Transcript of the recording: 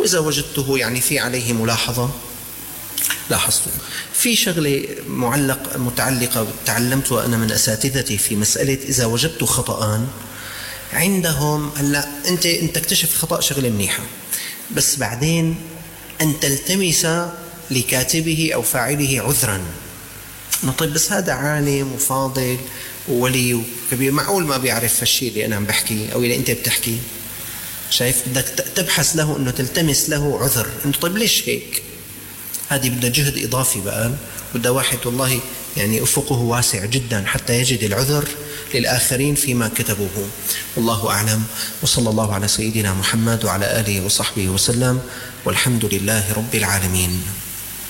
وإذا وجدته يعني في عليه ملاحظة لاحظته. في شغلة متعلقة تعلمتها أنا من أساتذتي في مسألة إذا وجدت خطأ عندهم. هلا أنت تكتشف خطأ شغلة منيحة، بس بعدين أن تلتمس لكاتبه أو فاعله عذرا. طيب بس هذا عالم وفاضل وولي وكبير، معقول ما بيعرف هالشيء اللي أنا عم بحكي أو اللي أنت بتحكي؟ شايف؟ بدك تبحث له أنه تلتمس له عذر، أنه طيب ليش هيك؟ هذه بدها جهد إضافي بقى، بدها واحد والله يعني أفقه واسع جدا حتى يجد العذر للآخرين فيما كتبوه. والله أعلم، وصلى الله على سيدنا محمد وعلى آله وصحبه وسلم، والحمد لله رب العالمين.